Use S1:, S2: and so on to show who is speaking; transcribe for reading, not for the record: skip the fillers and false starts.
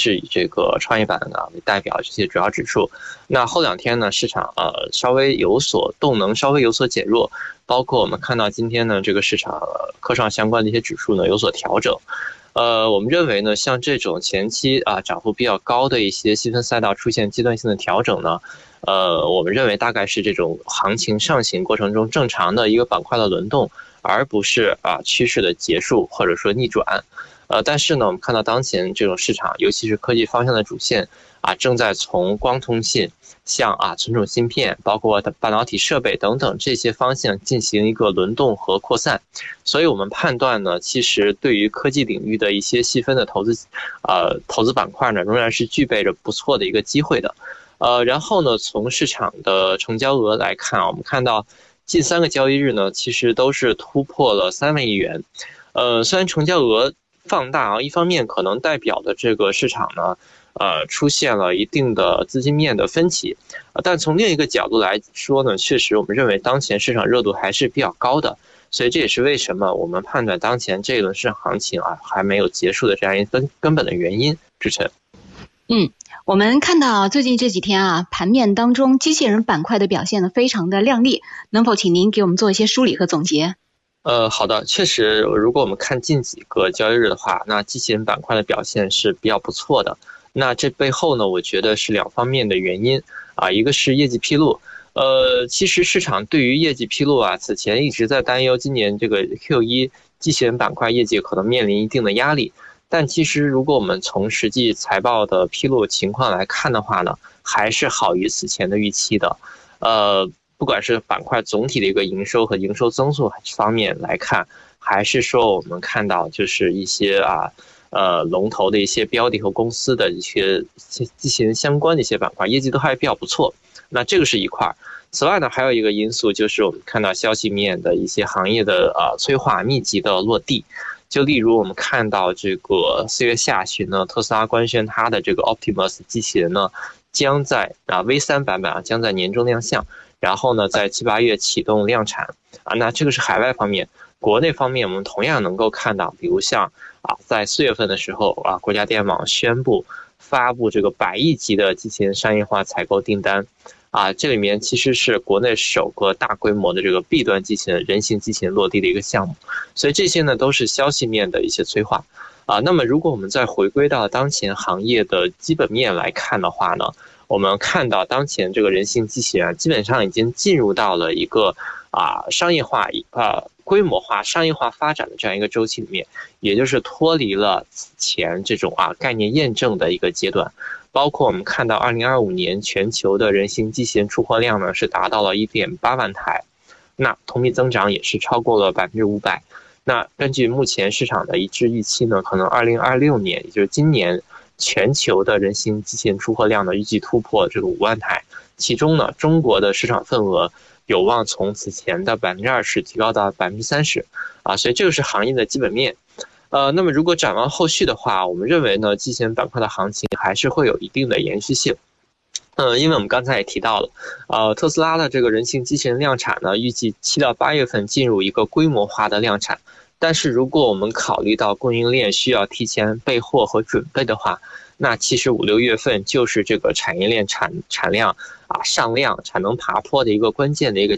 S1: 是以这个创业板为代表这些主要指数。那后2天呢，市场稍微有所动能，稍微有所减弱，包括我们看到今天呢，这个市场科创相关的一些指数呢有所调整。我们认为呢，像这种前期涨幅比较高的一些细分赛道出现阶段性的调整呢，我们认为大概是这种行情上行过程中正常的一个板块的轮动，而不是趋势的结束或者说逆转。但是呢，我们看到当前这种市场，尤其是科技方向的主线正在从光通信向存储芯片，包括半导体设备等等这些方向进行一个轮动和扩散。所以我们判断呢，其实对于科技领域的一些细分的投资板块呢，仍然是具备着不错的一个机会的。然后呢，从市场的成交额来看，我们看到近3个交易日呢，其实都是突破了3万亿元。虽然成交额放大一方面可能代表的这个市场呢，出现了一定的资金面的分歧，但从另一个角度来说呢，确实我们认为当前市场热度还是比较高的，所以这也是为什么我们判断当前这一轮市场行情还没有结束的这样一个根本的原因。志晨。
S2: 我们看到最近这几天盘面当中机器人板块的表现呢非常的亮丽，能否请您给我们做一些梳理和总结？
S1: 好的，确实，如果我们看近几个交易日的话，那机器人板块的表现是比较不错的。那这背后呢，我觉得是2方面的原因一个是业绩披露。其实市场对于业绩披露此前一直在担忧今年这个 Q1 机器人板块业绩可能面临一定的压力。但其实如果我们从实际财报的披露情况来看的话呢，还是好于此前的预期的。不管是板块总体的一个营收和营收增速方面来看，还是说我们看到就是一些龙头的一些标的和公司的一些机器人相关的一些板块业绩都还比较不错。那这个是一块。此外呢，还有一个因素就是我们看到消息面的一些行业的催化密集的落地。就例如我们看到这个4月下旬呢，特斯拉官宣它的这个 Optimus 机器人呢，将在V3 版本将在年中亮相。然后呢，在7、8月启动量产那这个是海外方面。国内方面，我们同样能够看到，比如像在4月份的时候国家电网宣布发布这个100亿级的机器人商业化采购订单这里面其实是国内首个大规模的这个 B 端机器人人形机器人落地的一个项目。所以这些呢都是消息面的一些催化那么如果我们再回归到当前行业的基本面来看的话呢，我们看到当前这个人形机器人基本上已经进入到了一个商业化规模化商业化发展的这样一个周期里面，也就是脱离了此前这种概念验证的一个阶段。包括我们看到2025年全球的人形机器人出货量呢是达到了 1.8 万台，那同比增长也是超过了500%。那根据目前市场的一致预期呢，可能2026年也就是今年全球的人形机器人出货量呢预计突破这个5万台，其中呢中国的市场份额有望从此前的 20% 提高到 30%所以这个是行业的基本面。那么如果展望后续的话，我们认为呢，机器人板块的行情还是会有一定的延续性。因为我们刚才也提到了，特斯拉的这个人形机器人量产呢，预计7到8月份进入一个规模化的量产。但是如果我们考虑到供应链需要提前备货和准备的话，那其实5、6月份就是这个产业链产量上量、产能爬坡的一个关键的一个